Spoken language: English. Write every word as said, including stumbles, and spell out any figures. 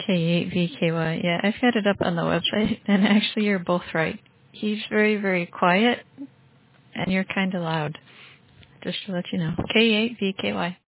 K eight V K Y. Yeah, I've got it up on the website, and actually you're both right. He's very, very quiet, and you're kind of loud. Just to let you know. K eight V K Y.